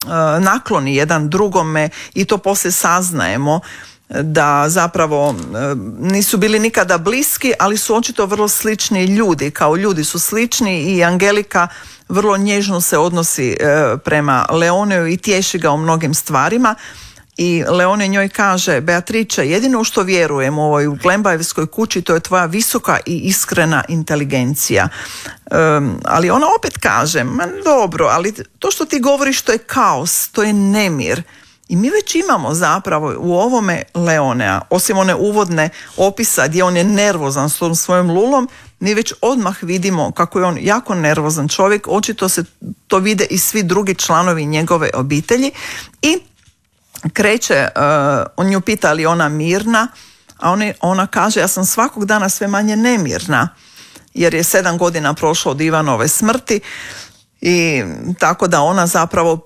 nakloni jedan drugome i to poslije saznajemo da zapravo nisu bili nikada bliski, ali su očito vrlo slični ljudi, kao ljudi su slični i Angelika vrlo nježno se odnosi prema Leoneu i tješi ga u mnogim stvarima. I Leone njoj kaže: Beatrice, jedino u što vjerujem u ovoj Glembajevskoj kući to je tvoja visoka i iskrena inteligencija. Ali ona opet kaže: ma dobro, ali to što ti govoriš to je kaos, to je nemir. I mi već imamo zapravo u ovome Leonea, osim one uvodne opisa gdje on je nervozan s tom svojom lulom, mi već odmah vidimo kako je on jako nervozan čovjek, očito se to vide i svi drugi članovi njegove obitelji. I kreće, on nju pita li ona mirna, a ona kaže: ja sam svakog dana sve manje nemirna, jer je 7 godina prošlo od Ivanove smrti, i tako da ona zapravo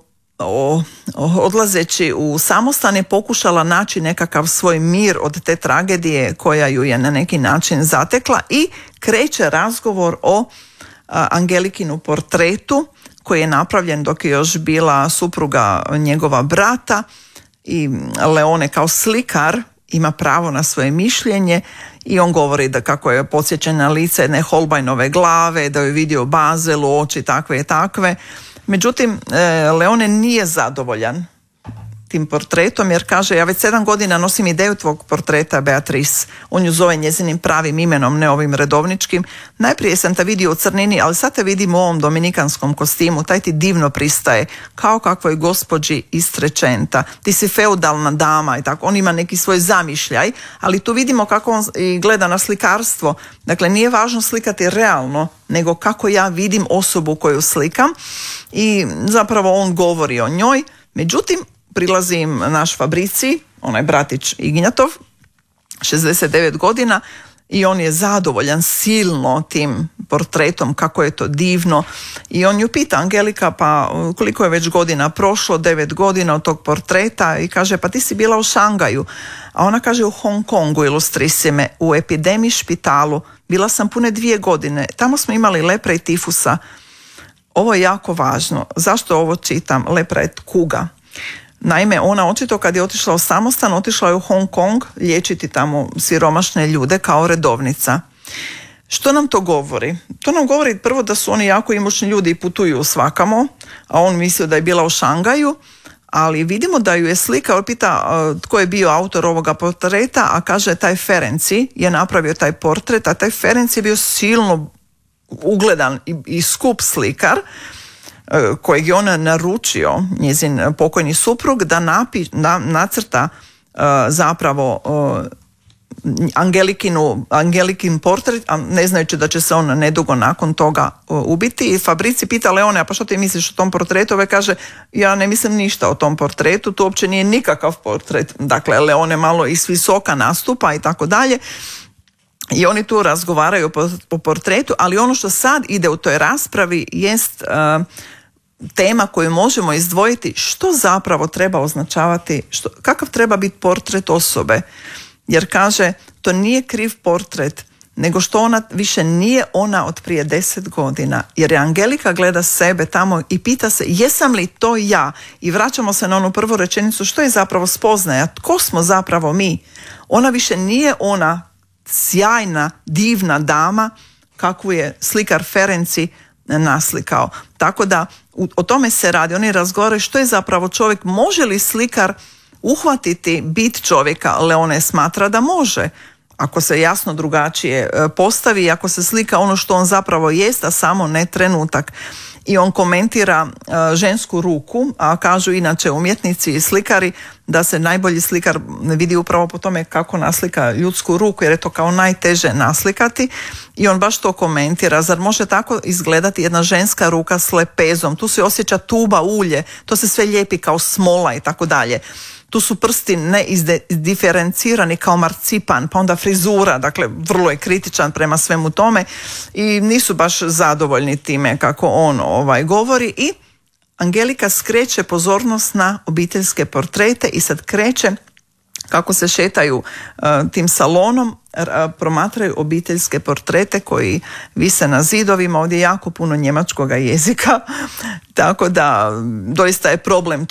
odlazeći u samostan je pokušala naći nekakav svoj mir od te tragedije koja ju je na neki način zatekla, i kreće razgovor o Angelikinu portretu koji je napravljen dok je još bila supruga njegova brata, i Leone kao slikar ima pravo na svoje mišljenje i on govori da kako je podsjećen na lice jedne Holbeinove glave, da je vidio Bazelu, oči takve i takve. Međutim, Leone nije zadovoljan tim portretom jer kaže: ja već 7 godina nosim ideju tvog portreta, Beatrice. On ju zove njezinim pravim imenom, ne ovim redovničkim. Najprije sam te vidio u crnini, ali sad te vidim u ovom dominikanskom kostimu. Taj ti divno pristaje, kao kakvoj gospođi iz Trecenta. Ti si feudalna dama i tako. On ima neki svoj zamišljaj, ali tu vidimo kako on i gleda na slikarstvo. Dakle, nije važno slikati realno, nego kako ja vidim osobu koju slikam, i zapravo on govori o njoj. Međutim, prilazi im naš Fabricij, onaj bratić Ignjatov, 69 godina, i on je zadovoljan silno tim portretom, kako je to divno, i on ju pita: Angelika, pa koliko je već godina prošlo? 9 godina od tog portreta, i kaže: pa ti si bila u Šangaju. A ona kaže: u Hong Kongu, ilustrissime, u epidemiji špitalu, bila sam pune 2 godine, tamo smo imali lepra i tifusa. Ovo je jako važno. Zašto ovo čitam? Lepra je kuga. Naime, ona očito kad je otišla u samostan, otišla je u Hong Kong liječiti tamo siromašne ljude kao redovnica. Što nam to govori? To nam govori prvo da su oni jako imućni ljudi i putuju svakamo, a on mislio da je bila u Šangaju, ali vidimo da ju je slika, on pita tko je bio autor ovoga portreta, a kaže: taj Ferenci je napravio taj portret, a taj Ferenci je bio silno ugledan i skup slikar, kojeg je ona naručio, njezin pokojni suprug, da nacrta zapravo Angelikin portret, ne znajući da će se on nedugo nakon toga ubiti. I Fabricij pita Leone: a pa što ti misliš o tom portretu? Ove kaže: ja ne mislim ništa o tom portretu, to uopće nije nikakav portret. Dakle, Leone malo iz visoka nastupa i tako dalje. I oni tu razgovaraju po portretu, ali ono što sad ide u toj raspravi jest tema koju možemo izdvojiti: što zapravo treba označavati, kakav treba biti portret osobe. Jer kaže, to nije kriv portret, nego što ona više nije ona od prije 10 godina. Jer je Angelika gleda sebe tamo i pita se: jesam li to ja? I vraćamo se na onu prvu rečenicu: što je zapravo spoznaja? Tko smo zapravo mi? Ona više nije ona sjajna, divna dama kakvu je slikar Ferenci naslikao. Tako da o tome se radi. Oni razgovaraju što je zapravo čovjek, može li slikar uhvatiti bit čovjeka. Leone smatra da može, ako se jasno drugačije postavi, ako se slika ono što on zapravo jest, a samo ne trenutak. I on komentira žensku ruku, a kažu inače umjetnici i slikari da se najbolji slikar vidi upravo po tome kako naslika ljudsku ruku, jer je to kao najteže naslikati. I on baš to komentira: zar može tako izgledati jedna ženska ruka s lepezom? Tu se osjeća tuba, ulje, to se sve lijepi kao smola i tako dalje. Tu su prsti neizdiferencirani kao marcipan, pa onda frizura, dakle vrlo je kritičan prema svemu tome i nisu baš zadovoljni time kako on govori. I Angelika skreće pozornost na obiteljske portrete i sad kreće kako se šetaju tim salonom, promatraju obiteljske portrete koji vise na zidovima. Ovdje je jako puno njemačkoga jezika, tako da doista je problem